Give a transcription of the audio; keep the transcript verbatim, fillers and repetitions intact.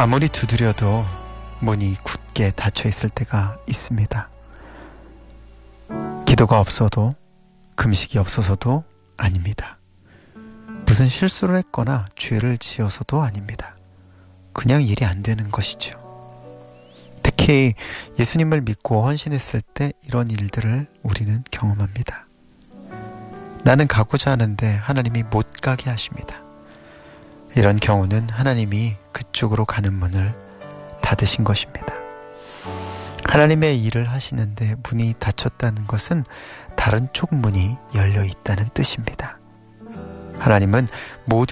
아무리 두드려도 문이 굳게 닫혀 있을 때가 있습니다. 기도가 없어도, 금식이 없어서도 아닙니다. 무슨 실수를 했거나 죄를 지어서도 아닙니다. 그냥 일이 안 되는 것이죠. 특히 예수님을 믿고 헌신했을 때 이런 일들을 우리는 경험합니다. 나는 가고자 하는데 하나님이 못 가게 하십니다. 이런 경우는 하나님이 그쪽으로 가는 문을 닫으신 것입니다. 하나님의 일을 하시는데 문이 닫혔다는 것은 다른 쪽 문이 열려 있다는 뜻입니다. 하나님은 모든